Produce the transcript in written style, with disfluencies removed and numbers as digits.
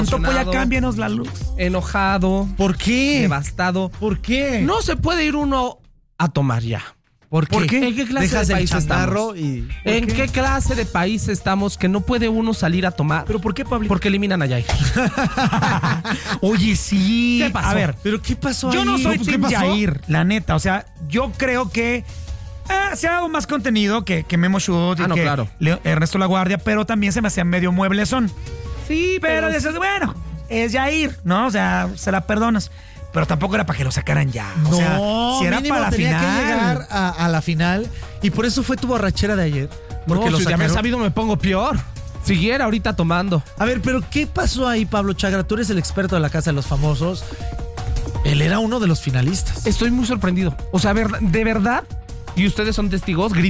Topo, ya cámbianos la luz. Enojado. ¿Por qué? Devastado. ¿Por qué? No se puede ir uno a tomar ya. ¿Por qué? ¿En qué clase Dejas de el país changarro estamos? y... ¿En qué clase de país estamos que no puede uno salir a tomar? ¿Pero por qué, Pablito? Porque eliminan a Jair. Oye, sí. ¿Qué pasó? A ver, ¿Pero qué pasó yo ahí? no soy ¿Qué Team pasó? Jair, la neta. O sea, yo creo que se ha dado más contenido que Memo Shoot y no, que claro. Ernesto La Guardia, pero también se me hacía medio mueblezón. Sí, Pero dices, bueno, es Jair, ¿no? O sea, se la perdonas. Pero tampoco era para que lo sacaran ya. O sea, si era mínimo para la tenía final. que llegar a la final. Y por eso fue tu borrachera de ayer. Porque No, lo si ya me he sacaron. sabido me pongo peor. Siguiera ahorita tomando. A ver, pero ¿qué pasó ahí, Pablo Chagra? Tú eres el experto de la Casa de los Famosos. Él era uno de los finalistas. Estoy muy sorprendido. O sea, de verdad, y ustedes son testigos,